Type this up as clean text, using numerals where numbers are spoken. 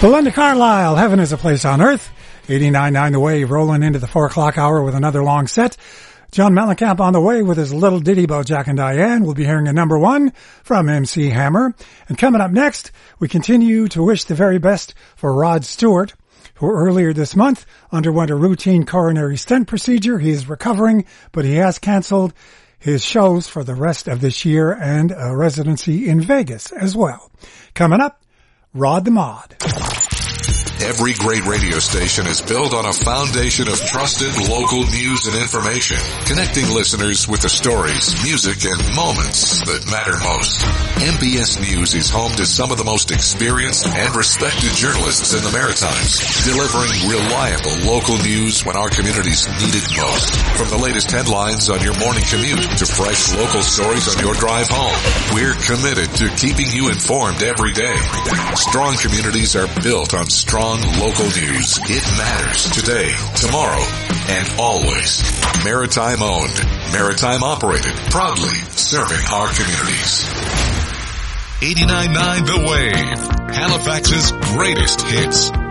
Belinda Carlisle, Heaven is a Place on Earth. 89.9 The Wave, rolling into the 4 o'clock hour with another long set. John Mellencamp on the way with his little ditty about Jack and Diane. We'll be hearing a number one from MC Hammer. And coming up next, we continue to wish the very best for Rod Stewart, who earlier this month underwent a routine coronary stent procedure. He is recovering, but he has canceled his shows for the rest of this year and a residency in Vegas as well. Coming up, Rod the Mod. Every great radio station is built on a foundation of trusted local news and information, connecting listeners with the stories, music, and moments that matter most. MBS News is home to some of the most experienced and respected journalists in the Maritimes, delivering reliable local news when our communities need it most. From the latest headlines on your morning commute to fresh local stories on your drive home, we're committed to keeping you informed every day. Strong communities are built on strong local news. It matters today, tomorrow, and always. Maritime owned, Maritime operated, proudly serving our communities. 89.9 The Wave, Halifax's greatest hits.